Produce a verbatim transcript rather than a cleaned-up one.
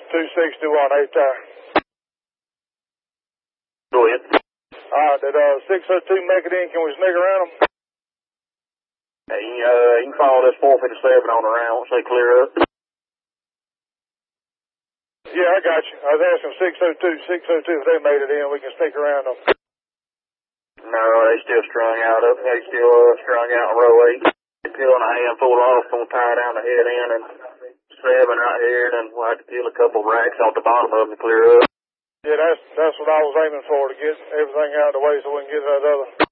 two sixty-one, eight tire. Go ahead. Alright, did uh, six oh two make it in? Can we sneak around them? Hey, uh, you can follow this four fifty-seven on around once they clear up. Yeah, I got you. I was asking six oh two, six oh two if they made it in, we can sneak around them. No, they still strung out up. They still uh, strung out in row eight. They're peeling a handful off, gonna tie down the head end and seven right here, and then we'll have to peel a couple racks off the bottom of them to clear up. Yeah, that's that's what I was aiming for, to get everything out of the way so we can get that other.